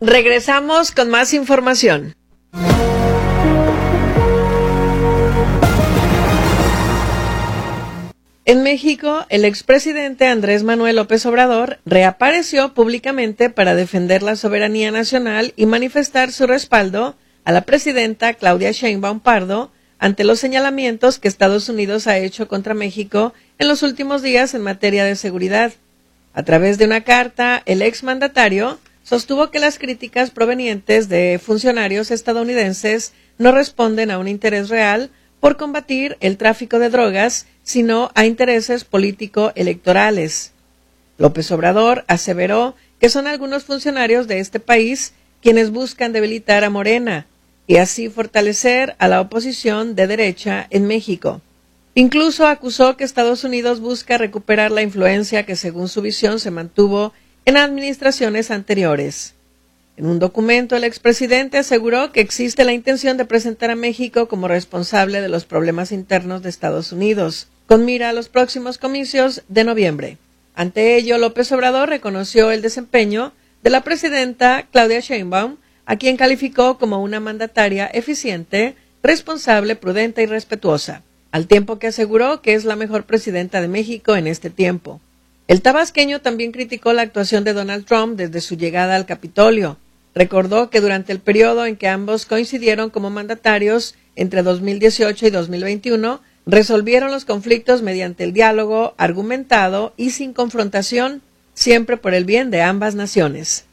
Regresamos con más información. En México, el expresidente Andrés Manuel López Obrador reapareció públicamente para defender la soberanía nacional y manifestar su respaldo a la presidenta Claudia Sheinbaum Pardo ante los señalamientos que Estados Unidos ha hecho contra México en los últimos días en materia de seguridad. A través de una carta, el exmandatario sostuvo que las críticas provenientes de funcionarios estadounidenses no responden a un interés real por combatir el tráfico de drogas, sino a intereses político-electorales. López Obrador aseveró que son algunos funcionarios de este país quienes buscan debilitar a Morena y así fortalecer a la oposición de derecha en México. Incluso acusó que Estados Unidos busca recuperar la influencia que, según su visión, se mantuvo en administraciones anteriores. En un documento, el expresidente aseguró que existe la intención de presentar a México como responsable de los problemas internos de Estados Unidos, con mira a los próximos comicios de noviembre. Ante ello, López Obrador reconoció el desempeño de la presidenta Claudia Sheinbaum, a quien calificó como una mandataria eficiente, responsable, prudente y respetuosa, al tiempo que aseguró que es la mejor presidenta de México en este tiempo. El tabasqueño también criticó la actuación de Donald Trump desde su llegada al Capitolio. Recordó que durante el periodo en que ambos coincidieron como mandatarios, entre 2018 y 2021, resolvieron los conflictos mediante el diálogo argumentado y sin confrontación, siempre por el bien de ambas naciones.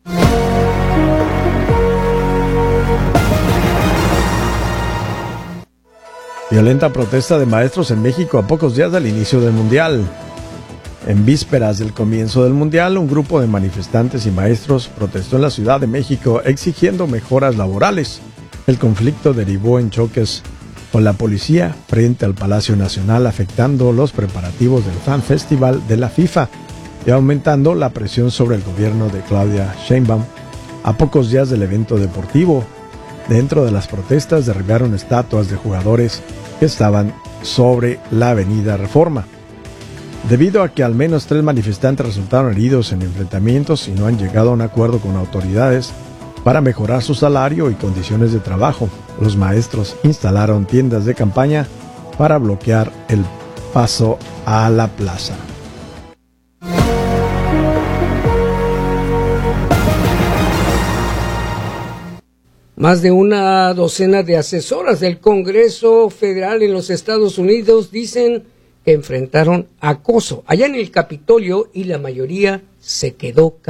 Violenta protesta de maestros en México a pocos días del inicio del Mundial. En vísperas del comienzo del Mundial, un grupo de manifestantes y maestros protestó en la Ciudad de México exigiendo mejoras laborales. El conflicto derivó en choques con la policía frente al Palacio Nacional, afectando los preparativos del Fan Festival de la FIFA y aumentando la presión sobre el gobierno de Claudia Sheinbaum. A pocos días del evento deportivo, dentro de las protestas derribaron estatuas de jugadores que estaban sobre la avenida Reforma. Debido a que al menos 3 manifestantes resultaron heridos en enfrentamientos y no han llegado a un acuerdo con autoridades para mejorar su salario y condiciones de trabajo, los maestros instalaron tiendas de campaña para bloquear el paso a la plaza. Más de una docena de asesoras del Congreso Federal en los Estados Unidos dicen que enfrentaron acoso allá en el Capitolio y la mayoría se quedó callada.